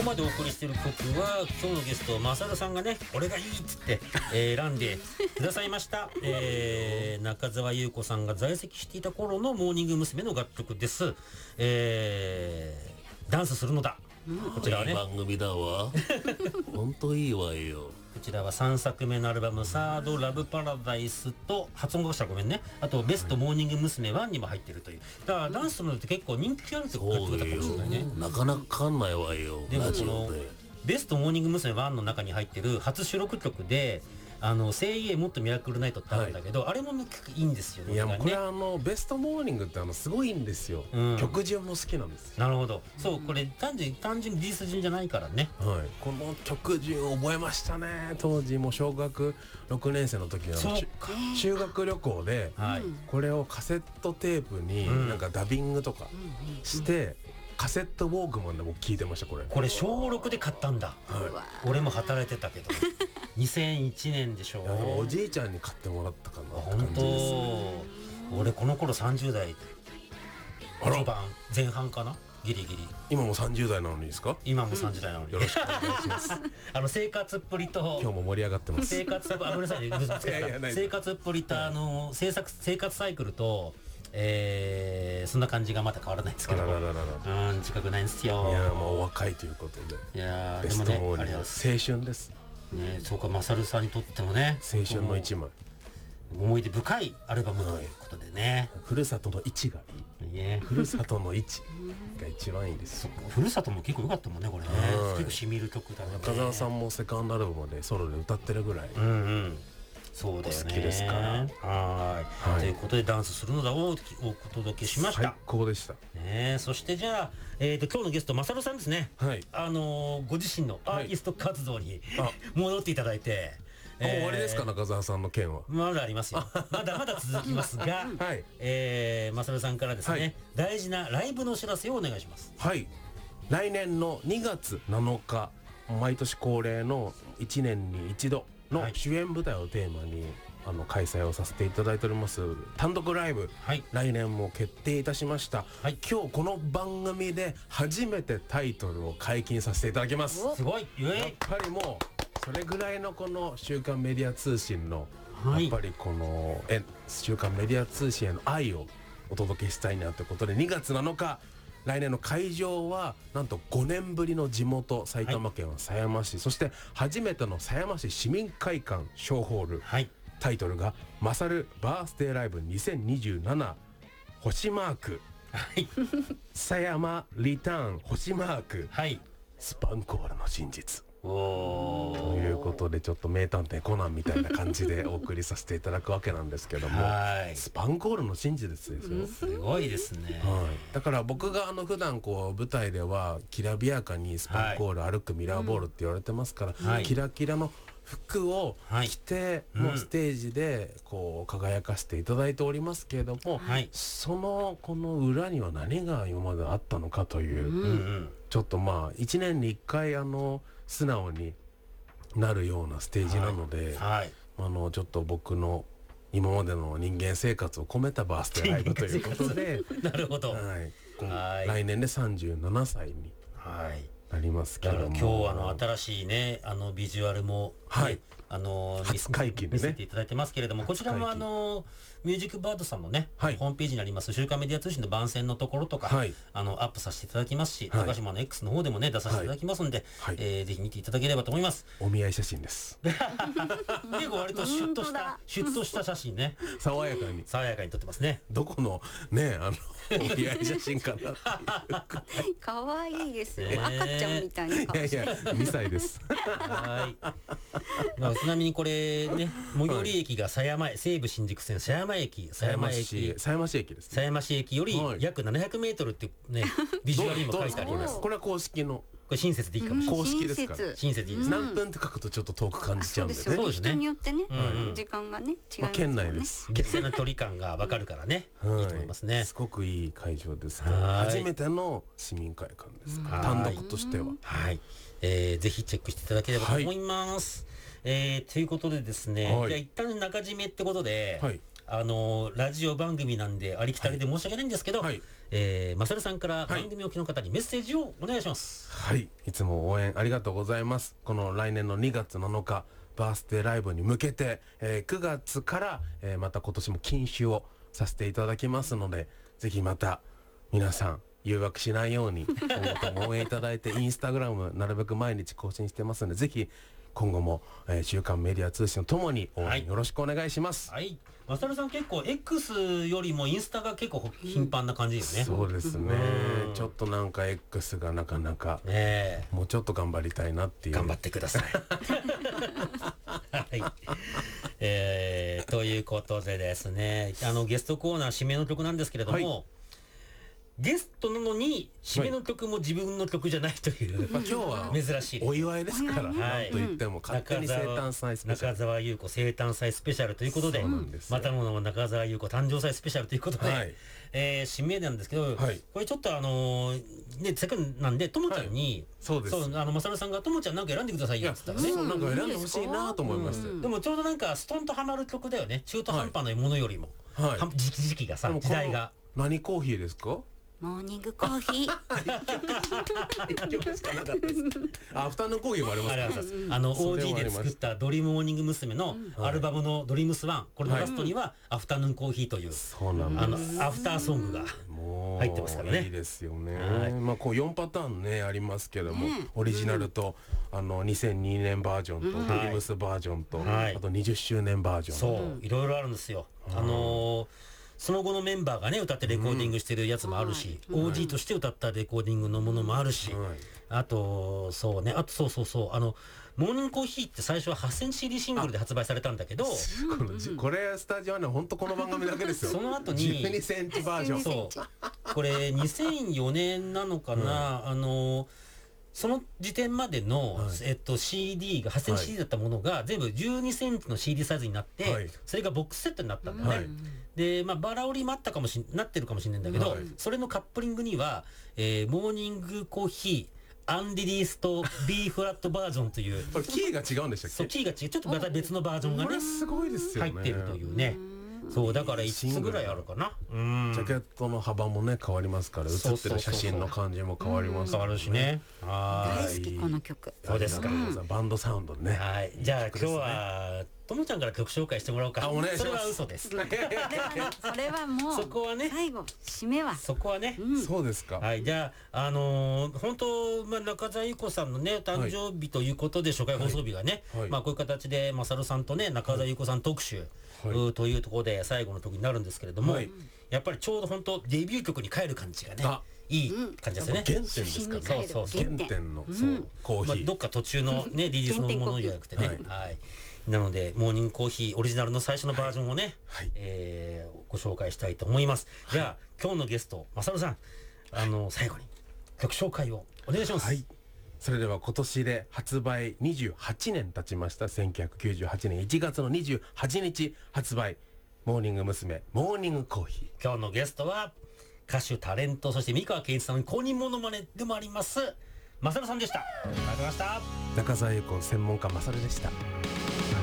までお送りしている曲は今日のゲストマサルさんがねこれがいいっつって、選んでくださいました、中澤優子さんが在籍していた頃のモーニング娘。の楽曲です、ダンスするのだ、こちらはねいい番組だわ本当いいわよ。 こちらは3作目のアルバムサードラブパラダイスと発音がしたらごめんね、あとベストモーニング娘。1にも入ってるという、だからダンスするのって結構人気あるって楽曲だったかもしれないね。 なかなかかかんないわよでもラこのジオで。 ベストモーニング娘。1の中に入ってる初収録曲で精鋭もっとミラクルナイトってあるんだけど、あれもねいいんですよね。 いやもうこれベストモーニングってすごいんですよ、曲順も好きなんですよ。 なるほど、そうこれ単純にリリース順じゃないからね。 はい、この曲順覚えましたね。当時も小学6年生の時に修学旅行で、これをカセットテープになんかダビングとかして、カセットウォークマンでも聴いてました。これ小6で買ったんだ、俺も働いてたけど2001年でしょ。 おじいちゃんに買ってもらったかなって本感じです。 当俺この頃30代序盤前半かな、ギリギリ。 今も30代なのにですか？ 今も30代なのに、 よろしくお願いします生活っぷりと今日も盛り上がってます。 生活ごめんなさいね生活っぷりと生活サイクルとそんな感じがまた変わらないですけど、近くないんですよ。 いやもうお若いということで、 いやベでもねストモーニング青青春ですね。そうか、マサルさんにとってもね青春の一枚、 思い出深いアルバムということでね、 ふるさとの位置がいいね、 ふるさとの位置が一番いいです。 ふるさとも結構良かったもんねこれね、結構しみる曲だね。 中澤さんもセカンドアルバムでソロで歌ってるぐらい、 そうだよね。 好きですから。 はい、ということでダンスするのだをお届けしました。 最高でしたね。そしてじゃあ、今日のゲストマサルさんですね、 はい、 ご自身のアーティスト活動に、戻っていただいて、 終わりですか？中澤さんの件はまだありますよまだまだ続きますが、マサルさんからですね、大事なライブのお知らせをお願いします。 はい、来年の2月7日毎年恒例の1年に一度の主演舞台をテーマに開催をさせていただいております単独ライブ、来年も決定いたしました、今日この番組で初めてタイトルを解禁させていただきます。 すごい、 やっぱりもうそれぐらいのこの週刊メディア通信の、やっぱりこの週刊メディア通信への愛をお届けしたいなということで、2月7日来年の会場はなんと5年ぶりの地元埼玉県は狭山市、そして初めての狭山市市民会館小ホール、タイトルがマサルバースデーライブ2027星マーク、狭山リターン星マーク、スパンコールの真実ということで、ちょっと名探偵コナンみたいな感じでお送りさせていただくわけなんですけども、スパンコールの真実ですよ。 すごいですね。 だから僕が普段こう舞台ではきらびやかにスパンコール歩くミラーボールって言われてますから、キラキラの服を着てのステージでこう輝かせていただいておりますけれども、そのこの裏には何が今まであったのかという、ちょっとまあ1年に1回素直になるようなステージなので、ちょっと僕の今までの人間生活を込めたバースデーライブということでなるほど、 来年で37歳になりますけども、 今日新しいねビジュアルも、 初解禁で見せていただいてますけれども、こちらもミュージックバードさんのね、ホームページにあります週刊メディア通信の番宣のところとか、アップさせていただきますし、高島の X の方でもね出させていただきますんで、ぜひ見ていただければと思います。 お見合い写真です結構割とシュッとした写真ね、 爽やかに撮ってますね。 どこのねお見合い写真かな可愛いですよ、赤ちゃんみたいな顔して。 いや2歳ですちなみにこれね、最寄り駅が西武新宿線狭山駅ですね。 狭山市駅より約700メートルってねビジュアルにも書いてあります。 これは公式の、 これ親切でいいかもしれない。 公式ですから。 親切いいです。 何分って書くとちょっと遠く感じちゃうんでね。 そうですね。人によってね、時間がね違いますよね。 県内です。 月の距離感がわかるからね、いいと思いますね。 すごくいい会場ですから、初めての市民会館ですから、単独としては。 ぜひチェックしていただければと思います。ということでですね、じゃあ一旦中締めってことで、ラジオ番組なんでありきたりで申し訳ないんですけど、 マサルさんから番組お聞きの方にメッセージをお願いします。 はい、いつも応援ありがとうございます。この来年の2月7日バースデーライブに向けて、9月から、また今年も禁酒をさせていただきますので、ぜひまた皆さん誘惑しないように今後とも応援いただいて、インスタグラムなるべく毎日更新してますので、ぜひ今後も、週刊メディア通信ともに応援よろしくお願いします。 はい、マサルさん結構 X よりもインスタが結構頻繁な感じですね。 そうですね、ちょっとなんか X がなかなか、もうちょっと頑張りたいなっていう。 頑張ってください。はい、ということでですね、ゲストコーナー締めの曲なんですけれども、ゲストなのに締めの曲も自分の曲じゃないという、 今日は珍しいお祝いですから、なんと言っても勝手に生誕祭スペシャル、 中澤優子生誕祭スペシャルということで、またの名も中澤優子誕生祭スペシャルということで、締めなんですけど、これちょっとせっかくなんでともちゃんに、マサルさんがともちゃんなんか選んでくださいよって言ったらね、 なんか選んでほしいなと思いまして、 でもちょうどなんかストンとハマる曲だよね。中途半端なものよりも、時期がさ、時代が。 何コーヒーですか？ モーニングコーヒー。 一曲しかなかったです。アフタヌーンコーヒーもあります。 OG で作ったドリームモーニング娘。のアルバムのドリームス1、これのラストにはアフタヌーンコーヒーというアフターソングが入ってますからね。 いいですよね。まあこう4パターンねありますけども、オリジナルと2002年バージョンとドリームスバージョンと、あと20周年バージョン、 そういろいろあるんですよ。その後のメンバーがね歌ってレコーディングしてるやつもあるし、OG として歌ったレコーディングのものもあるし、あとそうね、あとそうモーニングコーヒーって最初は8センチ CD シングルで発売されたんだけど、 これスタジオはね本当この番組だけですよ。 その後に 12センチバージョン、 そうこれ2004年なのかな、その時点までの、CD が8センチ CD だったものが全部12センチの CD サイズになって、それがボックスセットになったんだね。で、バラ売りもあったかもなってるかもしれないんだけど、それのカップリングには、モーニングコーヒーアンリリースト B フラットバージョンというこれキーが違うんでしたっけ？ そう、キーが違う、ちょっとまた別のバージョンがねすごいですよね、 入ってるというね。そうだから5つぐらいあるかな。 ジャケットの幅もね変わりますから、写ってる写真の感じも変わります。 変わるしね。 大好きこの曲。 そうですか。 バンドサウンドね。 はい。じゃあ今日はともちゃんから曲紹介してもらおうか。 お願いします。 それは嘘です。 それはもうそこはね、 最後締めはそこはね。 そうですか。 はい。じゃあ本当中澤優子さんのね誕生日ということで初回放送日がね、こういう形でマサルさんとね中澤優子さん特集というところで最後の時になるんですけれども、やっぱりちょうど本当デビュー曲に帰る感じがねいい感じですよね。 原点ですからね。 そう原点のコーヒー。 どっか途中のねリリースのものじゃなくてね。はい。なのでモーニングコーヒーオリジナルの最初のバージョンをね、ご紹介したいと思います。じゃあ今日のゲストマサルさん、最後に曲紹介をお願いします。 はい。それでは今年で発売28年経ちました。1998年1月の28日発売、モーニング娘。モーニングコーヒー。今日のゲストは歌手タレント、そして三河健一さんの公認モノマネでもありますマサルさんでした。ありがとうございました。 中澤優子専門家マサルでした。